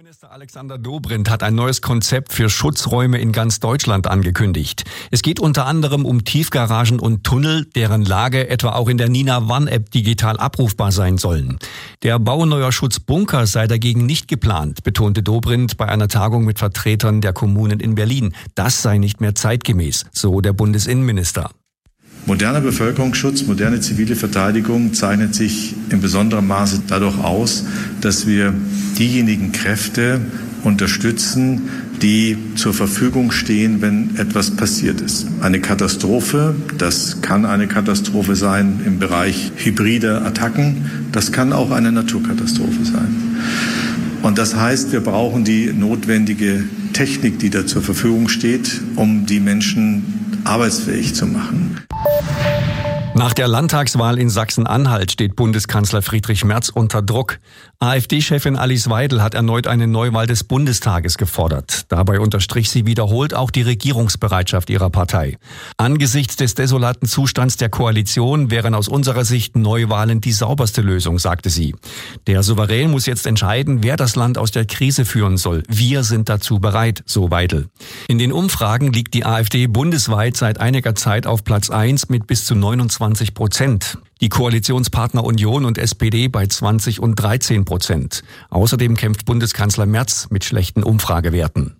Innenminister Alexander Dobrindt hat ein neues Konzept für Schutzräume in ganz Deutschland angekündigt. Es geht unter anderem um Tiefgaragen und Tunnel, deren Lage etwa auch in der Nina One-App digital abrufbar sein sollen. Der Bau neuer Schutzbunker sei dagegen nicht geplant, betonte Dobrindt bei einer Tagung mit Vertretern der Kommunen in Berlin. Das sei nicht mehr zeitgemäß, so der Bundesinnenminister. Moderner Bevölkerungsschutz, moderne zivile Verteidigung zeichnet sich in besonderem Maße dadurch aus, dass wir diejenigen Kräfte unterstützen, die zur Verfügung stehen, wenn etwas passiert ist. Eine Katastrophe, das kann eine Katastrophe sein im Bereich hybrider Attacken, das kann auch eine Naturkatastrophe sein. Und das heißt, wir brauchen die notwendige Technik, die da zur Verfügung steht, um die Menschen arbeitsfähig zu machen. Nach der Landtagswahl in Sachsen-Anhalt steht Bundeskanzler Friedrich Merz unter Druck. AfD-Chefin Alice Weidel hat erneut eine Neuwahl des Bundestages gefordert. Dabei unterstrich sie wiederholt auch die Regierungsbereitschaft ihrer Partei. Angesichts des desolaten Zustands der Koalition wären aus unserer Sicht Neuwahlen die sauberste Lösung, sagte sie. Der Souverän muss jetzt entscheiden, wer das Land aus der Krise führen soll. Wir sind dazu bereit, so Weidel. In den Umfragen liegt die AfD bundesweit seit einiger Zeit auf Platz 1 mit bis zu 29%. Die Koalitionspartner Union und SPD bei 20 und 13%. Außerdem kämpft Bundeskanzler Merz mit schlechten Umfragewerten.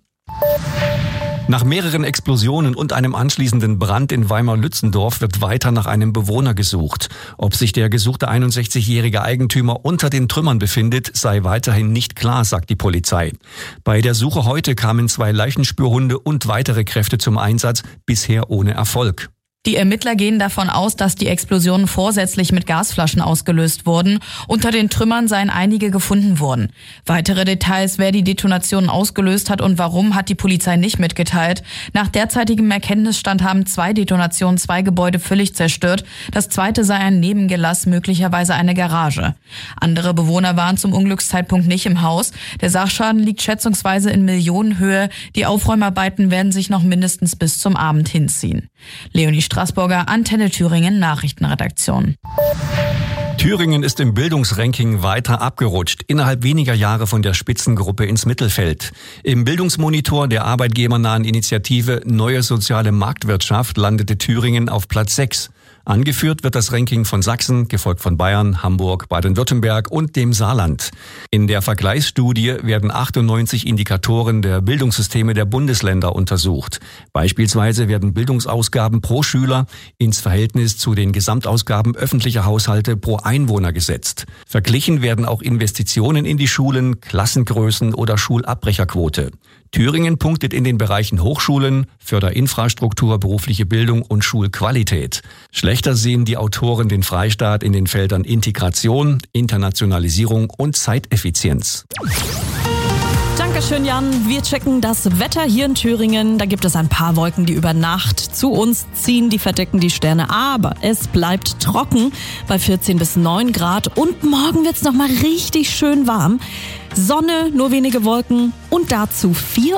Nach mehreren Explosionen und einem anschließenden Brand in Weimar-Lützendorf wird weiter nach einem Bewohner gesucht. Ob sich der gesuchte 61-jährige Eigentümer unter den Trümmern befindet, sei weiterhin nicht klar, sagt die Polizei. Bei der Suche heute kamen 2 Leichenspürhunde und weitere Kräfte zum Einsatz, bisher ohne Erfolg. Die Ermittler gehen davon aus, dass die Explosionen vorsätzlich mit Gasflaschen ausgelöst wurden. Unter den Trümmern seien einige gefunden worden. Weitere Details, wer die Detonationen ausgelöst hat und warum, hat die Polizei nicht mitgeteilt. Nach derzeitigem Erkenntnisstand haben 2 Detonationen 2 Gebäude völlig zerstört. Das zweite sei ein Nebengelass, möglicherweise eine Garage. Andere Bewohner waren zum Unglückszeitpunkt nicht im Haus. Der Sachschaden liegt schätzungsweise in Millionenhöhe. Die Aufräumarbeiten werden sich noch mindestens bis zum Abend hinziehen. Leonie Straßburger, Antenne Thüringen, Nachrichtenredaktion. Thüringen ist im Bildungsranking weiter abgerutscht, innerhalb weniger Jahre von der Spitzengruppe ins Mittelfeld. Im Bildungsmonitor der arbeitgebernahen Initiative Neue Soziale Marktwirtschaft landete Thüringen auf Platz 6. Angeführt wird das Ranking von Sachsen, gefolgt von Bayern, Hamburg, Baden-Württemberg und dem Saarland. In der Vergleichsstudie werden 98 Indikatoren der Bildungssysteme der Bundesländer untersucht. Beispielsweise werden Bildungsausgaben pro Schüler ins Verhältnis zu den Gesamtausgaben öffentlicher Haushalte pro Einwohner gesetzt. Verglichen werden auch Investitionen in die Schulen, Klassengrößen oder Schulabbrecherquote. Thüringen punktet in den Bereichen Hochschulen, Förderinfrastruktur, berufliche Bildung und Schulqualität. Schlechter sehen die Autoren den Freistaat in den Feldern Integration, Internationalisierung und Zeiteffizienz. Dankeschön, Jan. Wir checken das Wetter hier in Thüringen. Da gibt es ein paar Wolken, die über Nacht zu uns ziehen. Die verdecken die Sterne, aber es bleibt trocken bei 14 bis 9 Grad. Und morgen wird's noch mal richtig schön warm. Sonne, nur wenige Wolken und dazu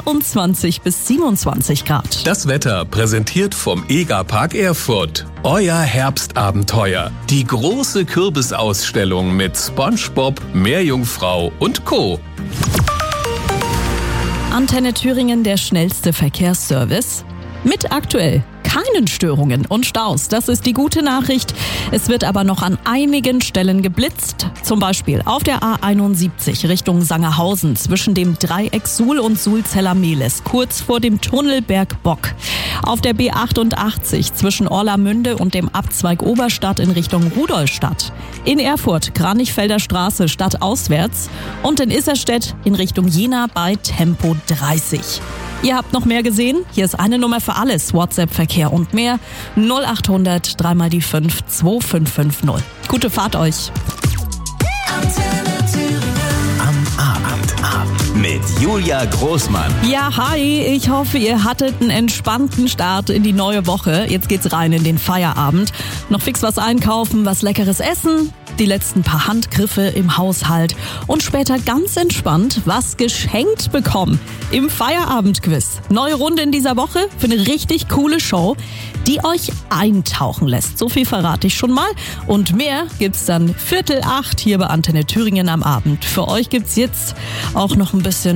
24 bis 27 Grad. Das Wetter präsentiert vom EGA-Park Erfurt. Euer Herbstabenteuer. Die große Kürbisausstellung mit SpongeBob, Meerjungfrau und Co. Antenne Thüringen, der schnellste Verkehrsservice. Mit aktuell keinen Störungen und Staus. Das ist die gute Nachricht. Es wird aber noch an einigen Stellen geblitzt. Zum Beispiel auf der A71 Richtung Sangerhausen zwischen dem Dreieck Suhl und Sulzeller-Mehles, kurz vor dem Tunnel Bergbock. Auf der B88 zwischen Orlamünde und dem Abzweig Oberstadt in Richtung Rudolstadt. In Erfurt Kranichfelder Straße stadtauswärts und in Isserstedt in Richtung Jena bei Tempo 30. Ihr habt noch mehr gesehen? Hier ist eine Nummer für alles. WhatsApp, Verkehr und mehr. 0800 3x5 2550. Gute Fahrt euch. Am Abend mit Julia Großmann. Ja, hi. Ich hoffe, ihr hattet einen entspannten Start in die neue Woche. Jetzt geht's rein in den Feierabend. Noch fix was einkaufen, was Leckeres essen. Die letzten paar Handgriffe im Haushalt und später ganz entspannt was geschenkt bekommen im Feierabendquiz. Neue Runde in dieser Woche für eine richtig coole Show, die euch eintauchen lässt. So viel verrate ich schon mal. Und mehr gibt's dann 7:45 hier bei Antenne Thüringen am Abend. Für euch gibt's jetzt auch noch ein bisschen